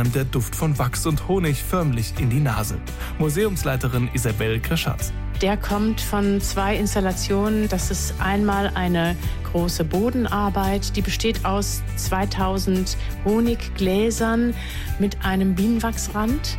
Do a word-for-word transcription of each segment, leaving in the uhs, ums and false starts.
einem der Duft von Wachs und Honig förmlich in die Nase. Museumsleiterin Isabel Kreschatz. Der kommt von zwei Installationen. Das ist einmal eine große Bodenarbeit, die besteht aus zweitausend Honiggläsern mit einem Bienenwachsrand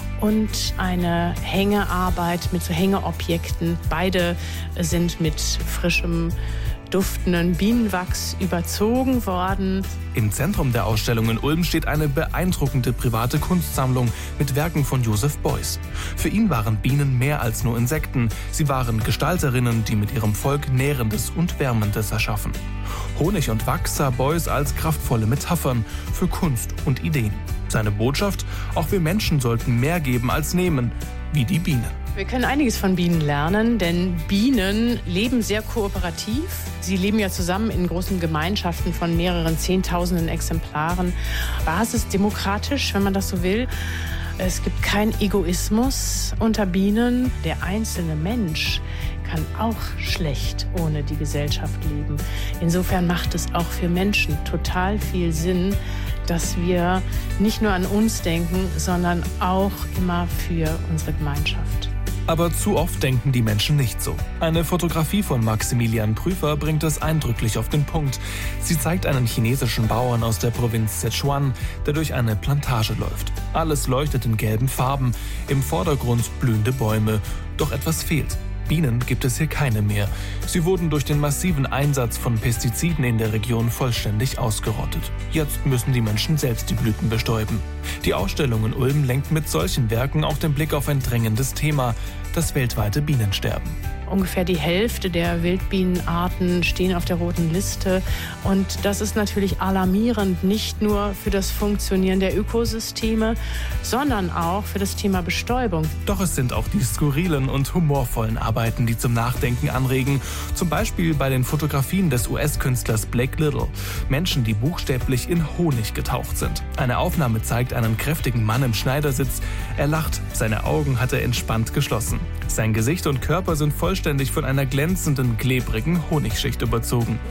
und eine Hängearbeit mit so Hängeobjekten. Beide sind mit frischem, duftenden Bienenwachs überzogen worden. Im Zentrum der Ausstellung in Ulm steht eine beeindruckende private Kunstsammlung mit Werken von Joseph Beuys. Für ihn waren Bienen mehr als nur Insekten. Sie waren Gestalterinnen, die mit ihrem Volk Nährendes und Wärmendes erschaffen. Honig und Wachs sah Beuys als kraftvolle Metaphern für Kunst und Ideen. Seine Botschaft: Auch wir Menschen sollten mehr geben als nehmen, wie die Bienen. Wir können einiges von Bienen lernen, denn Bienen leben sehr kooperativ. Sie leben ja zusammen in großen Gemeinschaften von mehreren Zehntausenden Exemplaren. Basisdemokratisch, wenn man das so will. Es gibt keinen Egoismus unter Bienen. Der einzelne Mensch kann auch schlecht ohne die Gesellschaft leben. Insofern macht es auch für Menschen total viel Sinn, dass wir nicht nur an uns denken, sondern auch immer für unsere Gemeinschaft. Aber zu oft denken die Menschen nicht so. Eine Fotografie von Maximilian Prüfer bringt es eindrücklich auf den Punkt. Sie zeigt einen chinesischen Bauern aus der Provinz Sichuan, der durch eine Plantage läuft. Alles leuchtet in gelben Farben, im Vordergrund blühende Bäume. Doch etwas fehlt. Bienen gibt es hier keine mehr. Sie wurden durch den massiven Einsatz von Pestiziden in der Region vollständig ausgerottet. Jetzt müssen die Menschen selbst die Blüten bestäuben. Die Ausstellung in Ulm lenkt mit solchen Werken auch den Blick auf ein drängendes Thema: das weltweite Bienensterben. Ungefähr die Hälfte der Wildbienenarten stehen auf der roten Liste. Und das ist natürlich alarmierend, nicht nur für das Funktionieren der Ökosysteme, sondern auch für das Thema Bestäubung. Doch es sind auch die skurrilen und humorvollen Arbeiten, die zum Nachdenken anregen. Zum Beispiel bei den Fotografien des U S-Künstlers Blake Little. Menschen, die buchstäblich in Honig getaucht sind. Eine Aufnahme zeigt einen kräftigen Mann im Schneidersitz. Er lacht, seine Augen hat er entspannt geschlossen. Sein Gesicht und Körper sind vollständig von einer glänzenden, klebrigen Honigschicht überzogen.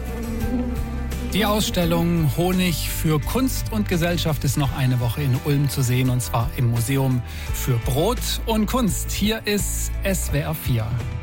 Die Ausstellung Honig für Kunst und Gesellschaft ist noch eine Woche in Ulm zu sehen, und zwar im Museum für Brot und Kunst. Hier ist S W R vier.